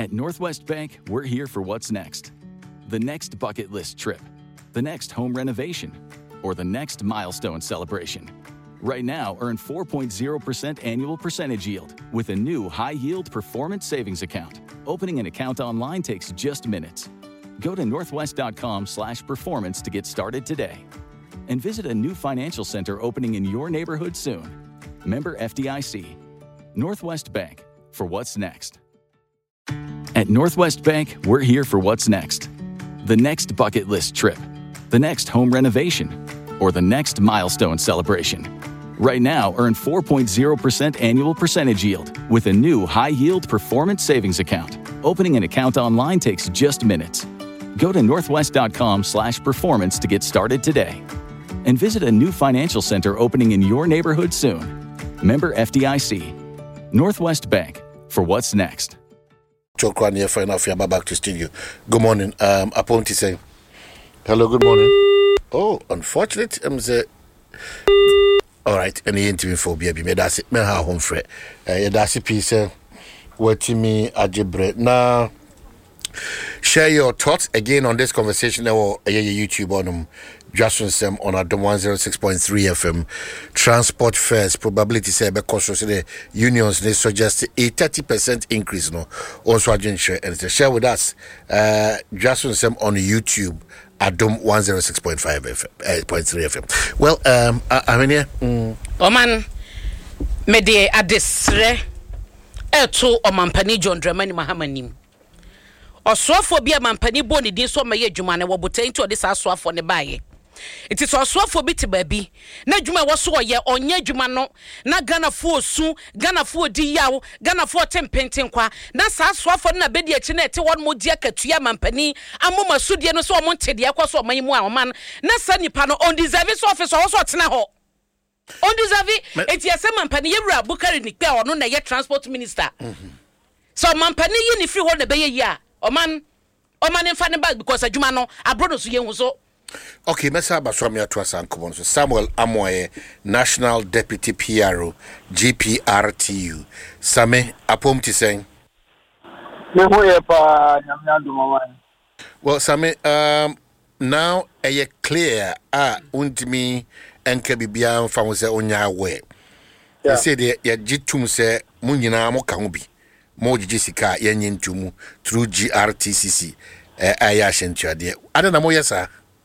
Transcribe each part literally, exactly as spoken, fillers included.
At Northwest Bank, we're here for what's next. The next bucket list trip, the next home renovation, or the next milestone celebration. Right now, earn four point zero percent annual percentage yield with a new high-yield performance savings account. Opening an account online takes just minutes. Go to northwest.com slash performance to get started today. And visit a new financial center opening in your neighborhood soon. Member F D I C. Northwest Bank, for what's next. At Northwest Bank, we're here for what's next. The next bucket list trip, the next home renovation, or the next milestone celebration. Right now, earn four point zero percent annual percentage yield with a new high-yield performance savings account. Opening an account online takes just minutes. Go to northwest.com slash performance to get started today. And visit a new financial center opening in your neighborhood soon. Member F D I C. Northwest Bank, for what's next. Chokran here for enough back to studio. Good morning. Um Aponti saying. Hello, good morning. Oh, unfortunate. I'm say all right, any interview for baby. Me that's it. Me ha home free. Eh that's it piece. What me ajebre. Now share your thoughts again on this conversation or uh, YouTube on um Just Sem on at one oh six point three F M. Transport fares probability say because the unions they suggest a thirty percent increase no also agent share and share with us uh Just Sem on YouTube at one oh six point five F M uh, point three F M. Well um I, I mean here mm. Oman me de adesre eto omampani John Dramani Mahamanim Oswafo bia mampani bo ne din so maye adwuma ne wobotan nti ode sa aswafo ne baaye iti so aswafo bi te baabi na adwuma wo so ye onye adwuma no na ganafo osu ganafo odi yawo ganafo tempenten kwa na sa aswafo na bedi achi na ete won mo dia katua mampani amoma sudie no so o montede akwa so oman mu a oman na sa nipa no on deserve so office wo so tena ho on deserve eti ase mampani yewura Bukari Nikpe ono na ye transport minister mm-hmm. So mampani yi ni free ho na be ye ya Oman, Oman in fanny bag because a Jumano, a brother so young so. Okay, Messa Baswamia Twasan Common. Samuel Amoye, National Deputy P R O, G P R T U. Same Apomti saying. Well, Same, um, now a clear, ah, untimi and Kabibia from the Onya way. They say they jitum say Munina Mokambi. More Jessica Yanyin Tumu through G R T C C. Ayashin Chadia. I don't know, yes, sir.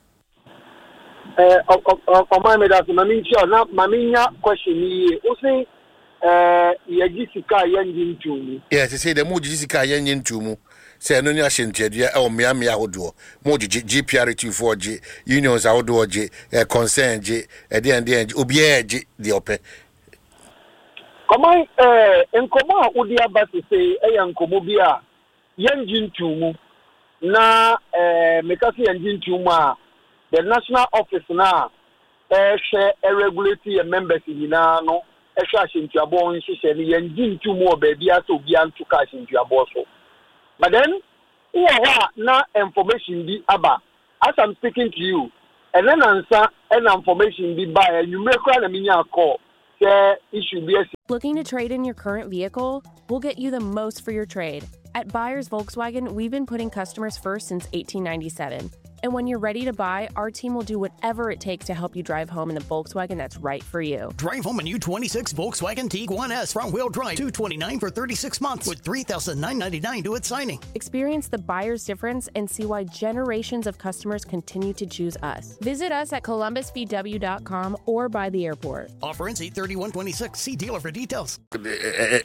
Uh, my medal, Mammy, not Mamina question. You say, uh, Jessica Yanyin Tumu. Yes, they say the more Jessica Yanyin Tumu. Say, no, Yashin Chadia or Miami Outdoor. More G P R two four G, Unions Outdoor G, Concern G, at the end, the Obia G, the Open. Come on, eh, and come on, Udia Bassi say, eh, and Komobia, Yanjin Tumu, na, eh, Mekasi Yanjin Tuma, the national office now, eh, share a regulatory members in Nano, a shash into your bones, she said, Yanjin Tumu, baby, to be to cash into your bosso. But then, yeah, now information be Abba, as I'm speaking to you, and then answer, and information be by, and you make a mini call. Looking to trade in your current vehicle? We'll get you the most for your trade. At Buyers Volkswagen, we've been putting customers first since eighteen ninety-seven. And when you're ready to buy, our team will do whatever it takes to help you drive home in the Volkswagen that's right for you. Drive home a new twenty-six Volkswagen Tiguan S front-wheel drive, two hundred twenty-nine dollars for thirty-six months with three thousand nine hundred ninety-nine dollars to its signing. Experience the buyer's difference and see why generations of customers continue to choose us. Visit us at columbus v w dot com or by the airport. Offer ends eight thirty-one twenty-six. See dealer for details. Yeah.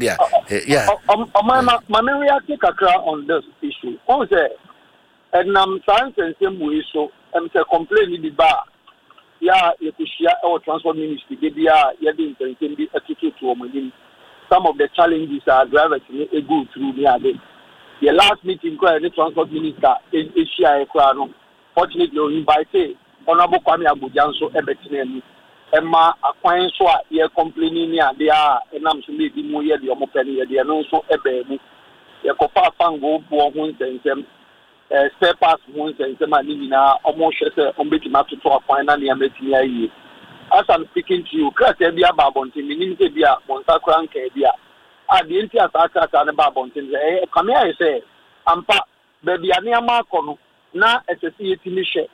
My reaction on this issue. And I'm saying the same way, so I'm complaining the bar. Yeah, you could share our transport ministry. They are getting the attitude to women. Some of the challenges are drivers a go through near them. The last meeting, the transport minister is Asia Equano. Fortunately, we invited Honorable Kwame Abujanso Ebetinemi. Emma acquaintance so you're complaining near they are, and I'm so maybe more year the Omopeni, they are no so Ebemu. You're Copa Fango, Bohun, and them. Uh, spare parts ones and some are almost on making up to a final near Metia. As I'm speaking to you, Cratabia Babonti, Minimia, Montacran Cabia, at the India Saka and the Babontin. Come here, I say, Ampa, baby, Aniama Kono, na S S C Etimishe,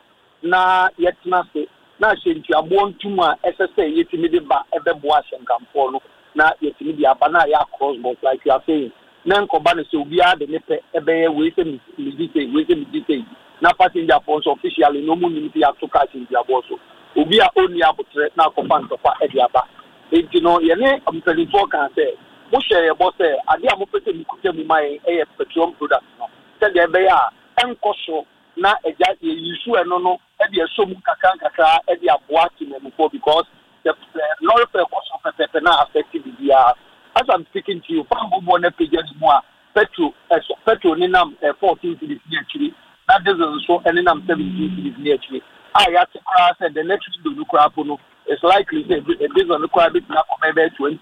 na yet nasi, na Shinti, a born tuma S S A Yetimidi ba, ebe boas and Campono, na Yetimidi Abana ya crossbow, like you are saying. Nan Kobani so we are the nepe, ebe, waiting, medite, waiting, medite. Na passenger phones officially, no money to catch in the aboso. Ubi are only able to now command of Ediaba. If you know, your name, I'm telling you, can say, Musha, your boss, I am opening my A F petroleum products. Tell the Baya, and Kosho, na a jazz, you sure no, no, Eddie, so Mukakanka, Eddie, watching them before because the Lord of the Pepper now affected the year. As I'm speaking to you, Pambo Bonnet Pigeons more, Petro, Petro Ninam, fourteen to this year, actually. That doesn't show any number seventeen to this year, actually. I have to cross and the next to the Krapono. It's likely that based on the crowd, it's not for maybe twenty,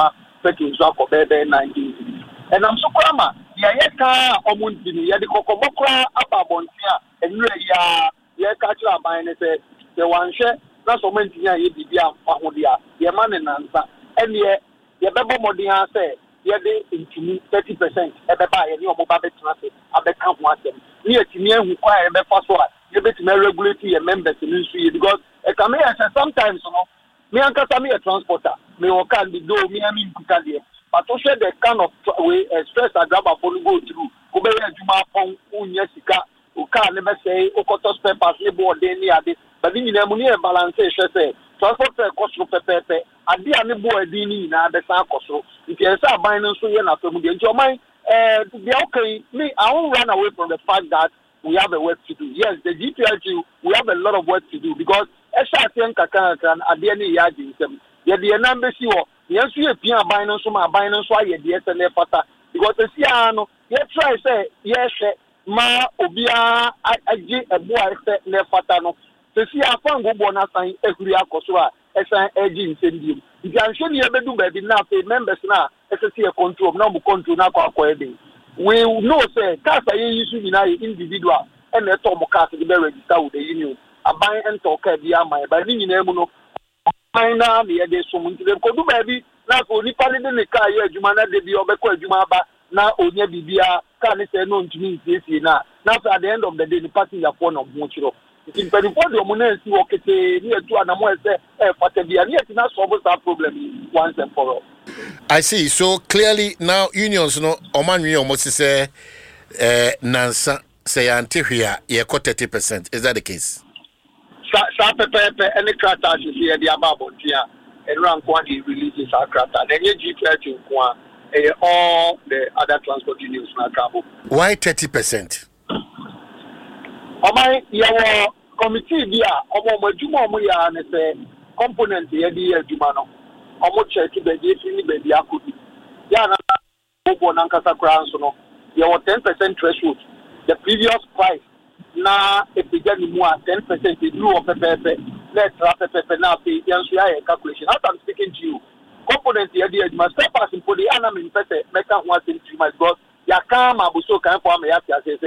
Petro for maybe nineteen. And I'm so crama. Yayaka, Omundi, Yadikokobokra, Ababontia, and Ria, Yakatra, mine, the one share, that's so many Yabia, Pahodia, Yaman and Nansa, and yet, Yababo Modia said, Yade into thirty percent, Ebeba, and your mobile transit, I become one them. Near to me, who require a first one, you bet me regularly a members in the industry because a camera sometimes, you know, me and Katami a transporter, me or can be do me and me Kutalia. But to share the kind of way stress I grab a phone go through, Kubea Juma Pong, Unyesika, who can never say, Okotos Peppers, Nebo, Deni, but in the money balance, say, transport cost of Pepe, I did a Nebo Dini, now the Sankoso. If you are buying so you're not from your mind, to be okay, me, I won't run away from the fact that we have a work to do. Yes, the G P L G, we have a lot of work to do because Esha Tenka can at the end of the year, yet the number see what, yes, we are buying so my buying so I get the S N F pata because the Siano, yet try say, yes, ma obia, I get a boy, ne fatano. The Sia Fango Bona sign every Akosua, S N Aging Sendium. If you are sure you ever do baby now, pay members now, S S C control, no control, now acquiring. We know, say, cars are usually individual and the top of cars to be registered with the union. A buy and talk at the Amai, by the Nemuno. I know the idea so much. They could do baby, now for the Paladin in the car, Jumana, the Biobeko Jumaba, now Onya Bibia, can say no to me this year now. Now, at the end of the day, the party are one of Mochiro. In Penipod, the Munen, see what near to an Amoy, eh, for the year, yet not solve that problem once and for all. I see. So clearly now unions no oman union must say uh Nansa say antihia ye got thirty percent. Is that the case? Sa sa pepe any crata you see the ababo tia and rank one he releases our crata. Then you G P L to one all the other transport unions na cabo. Why thirty percent? Oman your committee dia omo majuma omo ya ne say component ye di aduma no. Omo check the J P ni baby akudi. Ya na obo na nkasa kra nso no. Ye was ten percent threshold. The previous price na e began mu a ten percent e drew up pepe. Let's wrap pepe na pay yan so ya calculation. As I'm speaking to you, component ye dey must step as in for the anam in pepe make am one thing three months because ya come abuso kan for am ya say